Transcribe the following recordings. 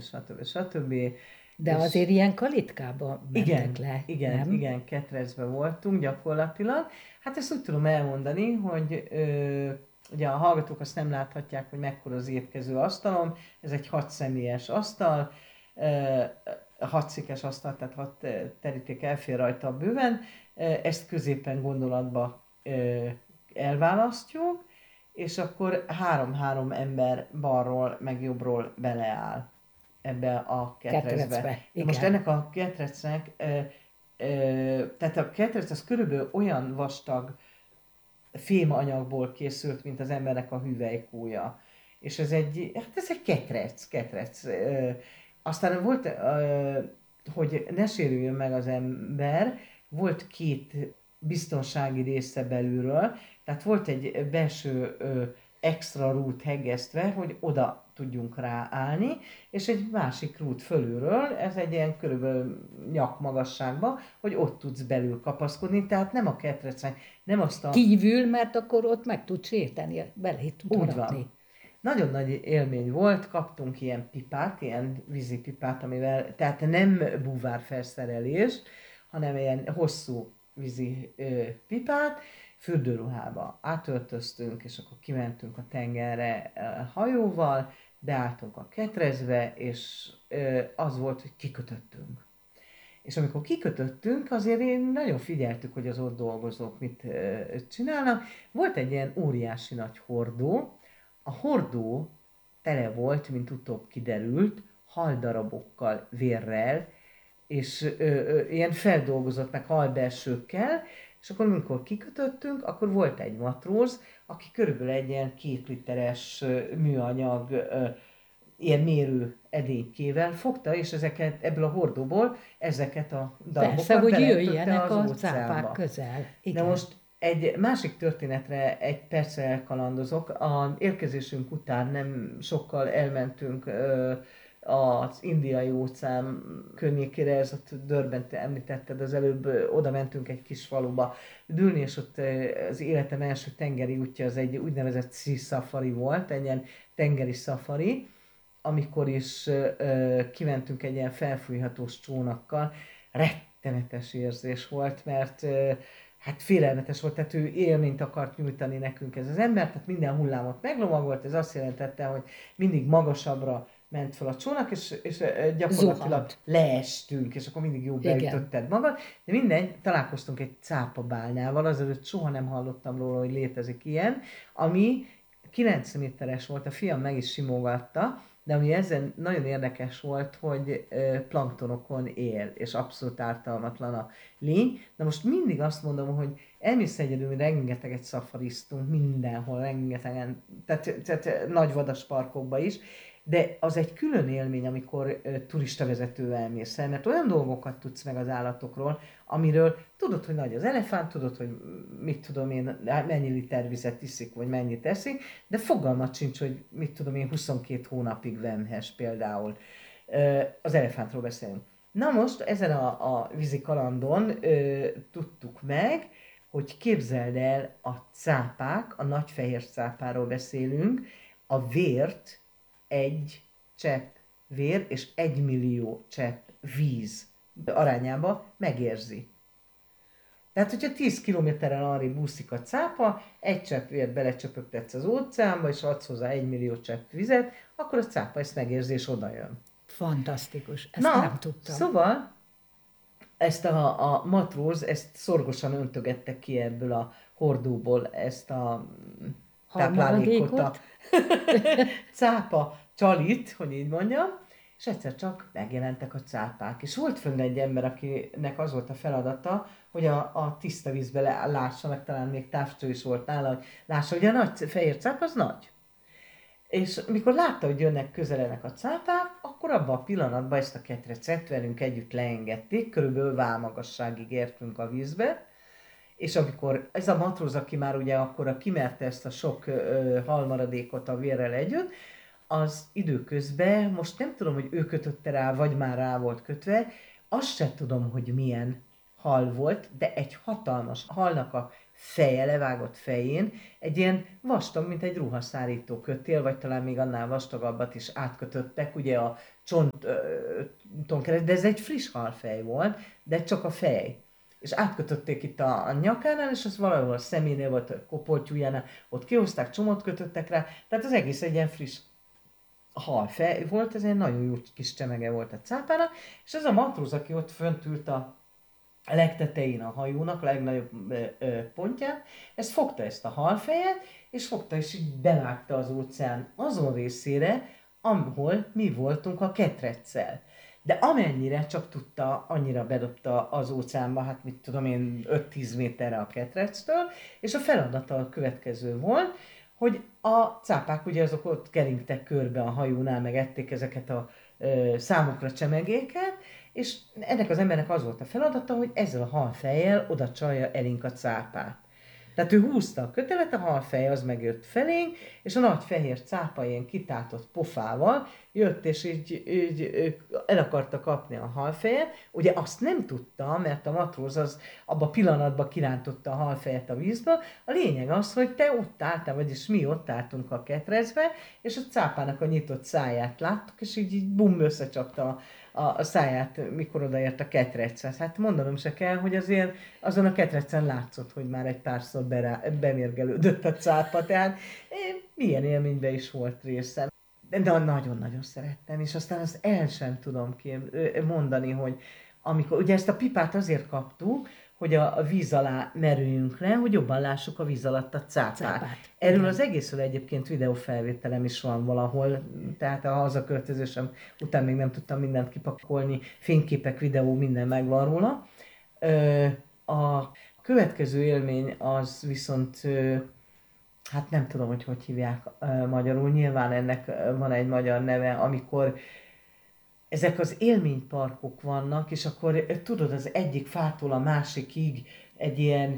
stb. De És azért ilyen kalitkába mentek le, nem? igen, ketrecbe voltunk gyakorlatilag. Hát ezt úgy tudom elmondani, hogy ugye a hallgatók azt nem láthatják, hogy mekkora az étkező asztalom. Ez egy 6 személyes asztal, 6 székes asztal, tehát 6 teríték elfér rajta bőven. Ezt középen gondolatba elválasztjuk, és akkor 3-3 ember balról meg jobbról beleáll ebbe a ketrecbe. Ketrecbe, Na most igen. ennek a ketrecnek, tehát a ketrec az körülbelül olyan vastag fémanyagból készült, mint az embernek a hüvelykúja. És ez egy ketrec. Aztán volt, hogy ne sérüljön meg az ember, volt 2 biztonsági része belülről, tehát volt egy belső extra rút hegesztve, hogy oda tudjunk ráállni, és egy másik rút fölülről, ez egy ilyen körülbelül nyakmagasságban, hogy ott tudsz belül kapaszkodni, tehát nem a ketrecnek, nem azt a... Kívül, mert akkor ott meg tud sétálni, bele tud Úgy harapni. van. Nagyon nagy élmény volt, kaptunk ilyen pipát, ilyen vízipipát, amivel, tehát nem búvárfelszerelés, hanem ilyen hosszú vízi pipát, fürdőruhába átöltöztünk, és akkor kimentünk a tengerre hajóval, beálltunk a ketrecbe, és az volt, hogy kikötöttünk. És amikor kikötöttünk, azért én nagyon figyeltük, hogy az ott dolgozók mit csinálnak. Volt egy ilyen óriási nagy hordó, a hordó tele volt, mint utóbb kiderült, haldarabokkal, vérrel, és ilyen feldolgozott meg halbelsőkkel, és akkor amikor kikötöttünk, akkor volt egy matróz, aki körülbelül egy ilyen 2 literes műanyag ilyen mérő edénykével fogta, és ezeket ebből a hordóból ezeket a darabokat Persze, hogy beleöntötte jöjjenek az a óceánba. cápák közel. Igen. De most egy másik történetre egy percre elkalandozok. A érkezésünk után nem sokkal elmentünk az Indiai óceán környékére, ez ott Dörbent említetted, az előbb oda mentünk egy kis faluba dülni, és ott az életem első tengeri útja az egy úgynevezett sea safari volt, egy ilyen tengeri safari, amikor is kimentünk egy ilyen felfújhatós csónakkal. Rettenetes érzés volt, mert hát félelmetes volt, tehát ő élményt akart nyújtani nekünk ez az ember, tehát minden hullámot meglovagolt, ez azt jelentette, hogy mindig magasabbra ment fel a csónak, és gyakorlatilag Zuhant. leestünk, és akkor mindig jó beütötted magad, de mindegy, találkoztunk egy cápabálnyával, azelőtt soha nem hallottam róla, hogy létezik ilyen, ami 9 méteres volt, a fiam meg is simogatta, de ami ezen nagyon érdekes volt, hogy planktonokon él, és abszolút ártalmatlan a lény. De most mindig azt mondom, hogy elmész egyedül, mi rengeteget szafariztunk mindenhol, rengetegen, tehát nagy vadasparkokba is, de az egy külön élmény, amikor turistavezetővel mész el, mert olyan dolgokat tudsz meg az állatokról, amiről tudod, hogy nagy az elefánt, tudod, hogy mit tudom én, mennyi liter vizet iszik, vagy mennyit eszik, de fogalmat sincs, hogy mit tudom én, 22 hónapig vemhes például. Az elefántról beszélünk. Na most ezen a vízi kalandon tudtuk meg, hogy képzeld el, a cápák, a nagy fehér cápáról beszélünk, a vért egy csepp vér és 1 millió csepp víz arányába megérzi. Tehát, hogyha 10 kilométerrel arrébb úszik a cápa, egy csepp vért belecsöpögtetsz az óceánba, és adsz hozzá 1 millió csepp vizet, akkor a cápa ezt megérzi, és odajön. Fantasztikus, ezt nem tudtam. Szóval ezt a matróz, ezt szorgosan öntögette ki ebből a hordóból, ezt a táplálékot, a cápa csalit, hogy így mondjam, és egyszer csak megjelentek a cápák. És volt fönn egy ember, akinek az volt a feladata, hogy a tiszta vízbe lássa, meg talán még távcső is volt nála, hogy lássa, hogy a nagy fehér cápa az nagy. És amikor látta, hogy jönnek, közelenek a cápák, akkor abban a pillanatban ezt a ketrecet velünk együtt leengedték, körülbelül válmagasságig értünk a vízbe, és amikor ez a matróz, aki már ugye akkor kimerte ezt a sok halmaradékot a vérrel együtt, az időközben, most nem tudom, hogy ő kötötte rá, vagy már rá volt kötve, azt sem tudom, hogy milyen hal volt, de egy hatalmas halnak a feje, levágott fején, egy ilyen vastag, mint egy ruhaszárító kötél, vagy talán még annál vastagabbat is átkötöttek, ugye a csonton keresztül, de ez egy friss halfej volt, de csak a fej. És átkötötték itt a nyakánál, és az valahol a szeménél volt, a kopoltyújánál, ott kihozták, csomót kötöttek rá, tehát az egész egy ilyen friss halfej volt, ez egy nagyon jó kis csemege volt a cápának, és ez a matróz, aki ott fönt ült a legtetején a hajónak, a legnagyobb pontján, ez fogta ezt a halfejet, és fogta és így bevágta az óceán azon részére, ahol mi voltunk a ketreccel. De amennyire csak tudta, annyira bedobta az óceánba, hát mit tudom én, 5-10 méterre a ketrectől, és a feladata a következő volt, hogy a cápák ugye azok ott keringtek körbe a hajónál, meg ették ezeket a számukra csemegéket, és ennek az embernek az volt a feladata, hogy ezzel a halfejjel oda csalja elénk a cápát. Tehát ő húzta a kötelet, a halfej az megjött felénk, és a nagy fehér cápa ilyen kitátott pofával jött, és így el akarta kapni a halfejet. Ugye azt nem tudta, mert a matróz az abban a pillanatban kirántotta a halfejet a vízbe. A lényeg az, hogy te ott álltál, vagyis mi ott álltunk a ketrecbe, és a cápának a nyitott száját láttuk, és így bum, összecsapta a száját, mikor odaért a ketrechez. Hát mondanom se kell, hogy azért azon a ketrecen látszott, hogy már egy párszor bemérgelődött a cápa, tehát milyen élményben is volt részem. De nagyon-nagyon szerettem, és aztán azt el sem tudom mondani, hogy amikor, ugye ezt a pipát azért kaptuk, hogy a víz alá merüljünk le, hogy jobban lássuk a víz alatt a cápát. Erről igen. Az egészről egyébként videófelvételem is van valahol, tehát a hazaköltözésem után még nem tudtam mindent kipakolni, fényképek, videó, minden megvan róla. A következő élmény az viszont, hát nem tudom, hogy hívják magyarul, nyilván ennek van egy magyar neve, amikor ezek az élményparkok vannak, és akkor tudod, az egyik fától a másikig egy ilyen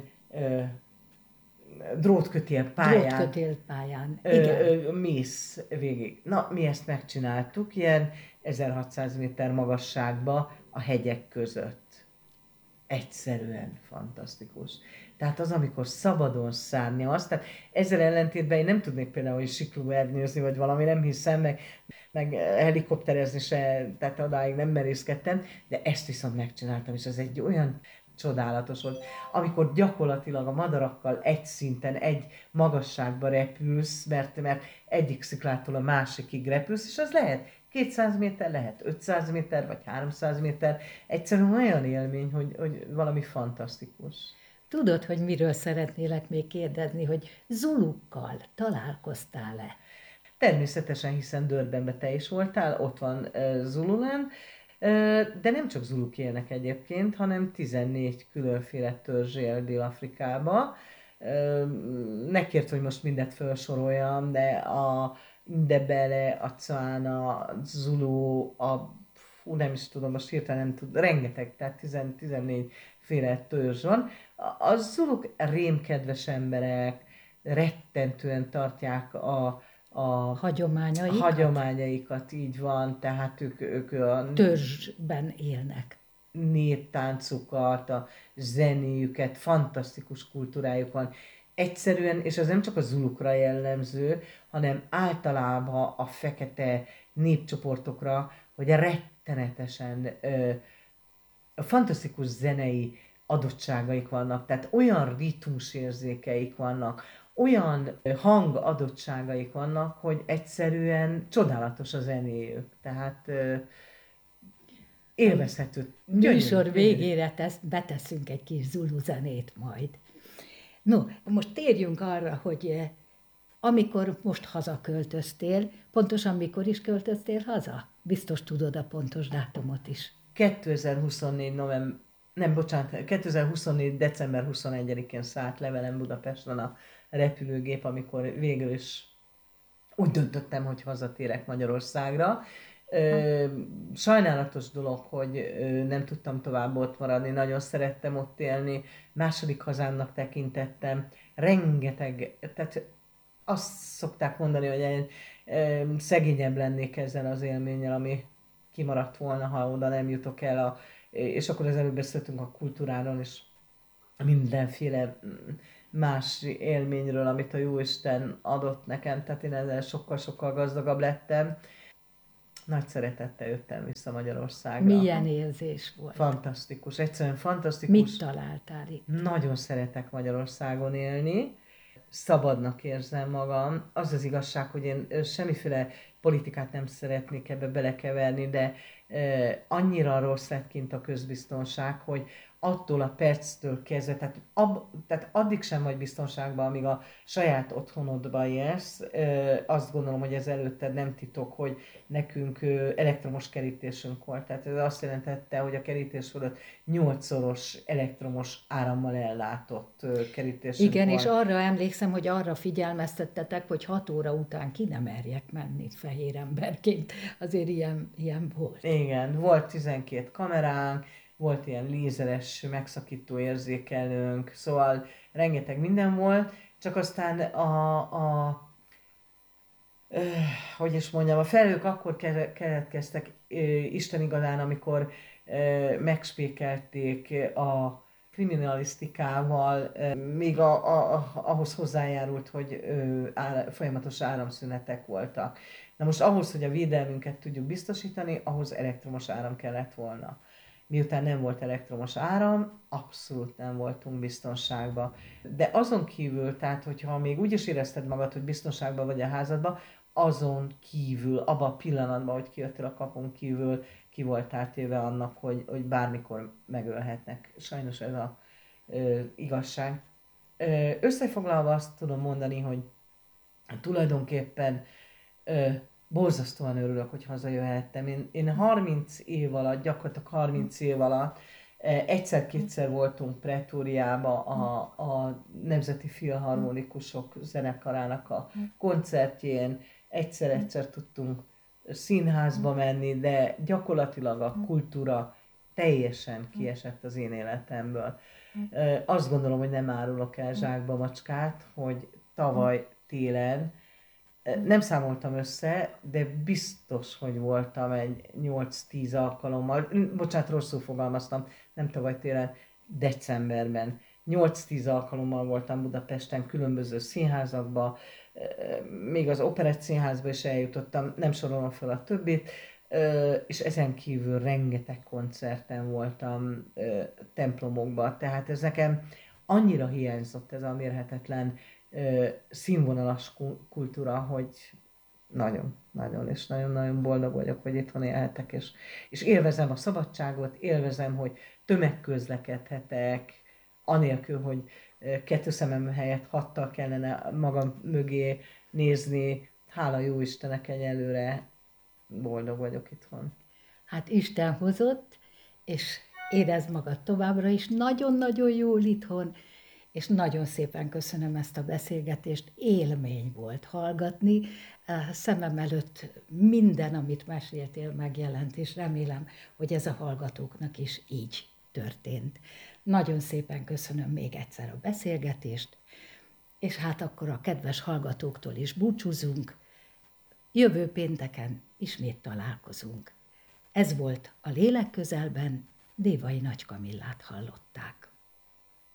drótkötélpályán mész végig. Na, mi ezt megcsináltuk, ilyen 1600 méter magasságba a hegyek között. Egyszerűen fantasztikus. Tehát az, amikor szabadon szárnyalsz, tehát ezzel ellentétben én nem tudnék például siklóernyőzni, vagy valami, nem hiszem, meg helikopterezni se, tehát odáig nem merészkedtem, de ezt viszont megcsináltam, és ez egy olyan csodálatos volt, amikor gyakorlatilag a madarakkal egy szinten, egy magasságba repülsz, mert egyik sziklától a másikig repülsz, és az lehet 200 méter, lehet 500 méter, vagy 300 méter. Egyszerűen olyan élmény, hogy valami fantasztikus. Tudod, hogy miről szeretnélek még kérdezni, hogy zulukkal találkoztál-e? Természetesen, hiszen Durbanben te is voltál, ott van Zululand, de nem csak zuluk élnek egyébként, hanem 14 különféle törzs él Dél-Afrikába. Ne kért, hogy most mindet felsoroljam, de a Ndebele, a Tswana, a Zulu, nem is tudom, most hirtelen nem tudom, rengeteg, tehát 14 féle törzs van. A zuluk rémkedves emberek, rettentően tartják a hagyományaikat, így van, tehát ők a törzsben élnek. Néptáncukat, a zenéjüket, fantasztikus kultúrájuk van. Egyszerűen, és az nem csak a zulukra jellemző, hanem általában a fekete népcsoportokra, hogy rettenetesen fantasztikus zenei adottságaik vannak, tehát olyan ritmusérzékeik vannak, olyan hangadottságaik vannak, hogy egyszerűen csodálatos a zenéjük. Tehát élvezhető. Műsor végére beteszünk egy kis zulu zenét majd. No, most térjünk arra, hogy amikor most hazaköltöztél, pontosan mikor is költöztél haza? Biztos tudod a pontos dátumot is. 2024. december 21-én szállt le velem Budapesten a repülőgép, amikor végül is úgy döntöttem, hogy hazatérek Magyarországra. Sajnálatos dolog, hogy nem tudtam tovább ott maradni, nagyon szerettem ott élni, második hazámnak tekintettem, rengeteg, tehát azt szokták mondani, hogy én szegényebb lennék ezzel az élménnyel, ami kimaradt volna, ha oda nem jutok el, és akkor az előbb beszéltünk a kultúráról, és mindenféle más élményről, amit a Jóisten adott nekem, tehát én ezzel sokkal-sokkal gazdagabb lettem. Nagy szeretettel jöttem vissza Magyarországra. Milyen érzés volt? Fantasztikus, egyszerűen fantasztikus. Mit találtál itt? Nagyon szeretek Magyarországon élni, szabadnak érzem magam. Az az igazság, hogy én semmiféle politikát nem szeretnék ebbe belekeverni, de annyira rossz lett kint a közbiztonság, hogy attól a perctől kezdve, tehát addig sem vagy biztonságban, amíg a saját otthonodba élsz. Azt gondolom, hogy ez előtted nem titok, hogy nekünk elektromos kerítésünk volt. Tehát ez azt jelentette, hogy a kerítés fölött 8-szoros elektromos árammal ellátott kerítésünk Igen, volt. és arra emlékszem, hogy arra figyelmeztettetek, hogy 6 óra után ki nem merjek menni fehér emberként. Azért ilyen volt. Igen, volt 12 kameránk, volt ilyen lézeres megszakító érzékelőnk, szóval rengeteg minden volt, csak aztán hogy is mondjam, a felhők akkor keletkeztek Isten igazán, amikor megspékelték a kriminalisztikával, még ahhoz hozzájárult, hogy folyamatos áramszünetek voltak. Na most ahhoz, hogy a védelmünket tudjuk biztosítani, ahhoz elektromos áram kellett volna. Miután nem volt elektromos áram, abszolút nem voltunk biztonságban. De azon kívül, tehát hogyha még úgy is érezted magad, hogy biztonságban vagy a házadban, azon kívül, abban a pillanatban, hogy kijöttél a kapun kívül, ki voltál téve annak, hogy bármikor megölhetnek. Sajnos ez a igazság. Összefoglalva azt tudom mondani, hogy tulajdonképpen borzasztóan örülök, hogy hazajöhettem. Én 30 év alatt, gyakorlatilag 30 év alatt egyszer-kétszer voltunk Pretóriába a Nemzeti Filharmonikusok zenekarának a koncertjén, egyszer-egyszer tudtunk színházba menni, de gyakorlatilag a kultúra teljesen kiesett az én életemből. Azt gondolom, hogy nem árulok el zsákba macskát, hogy tavaly télen nem számoltam össze, de biztos, hogy voltam egy 8-10 alkalommal, bocsánat, rosszul fogalmaztam, nem tavaly télen, decemberben. 8-10 alkalommal voltam Budapesten, különböző színházakba, még az Operett Színházba is eljutottam, nem sorolom fel a többit, és ezen kívül rengeteg koncerten voltam templomokban, tehát ez nekem annyira hiányzott, ez a mérhetetlen színvonalas kultúra, hogy nagyon és nagyon boldog vagyok, hogy itthon élhetek, és élvezem a szabadságot, élvezem, hogy tömegközlekedhetek, anélkül, hogy 2 szemem helyett 6-tal kellene magam mögé nézni. Hála jó Istennek, egyelőre boldog vagyok itthon. Hát Isten hozott, és érezd magad továbbra is nagyon-nagyon jól itthon, és nagyon szépen köszönöm ezt a beszélgetést, élmény volt hallgatni, szemem előtt minden, amit meséltél, megjelent, és remélem, hogy ez a hallgatóknak is így történt. Nagyon szépen köszönöm még egyszer a beszélgetést, és hát akkor a kedves hallgatóktól is búcsúzunk, jövő pénteken ismét találkozunk. Ez volt a Lélek közelben, Dévai Nagy Kamillát hallották.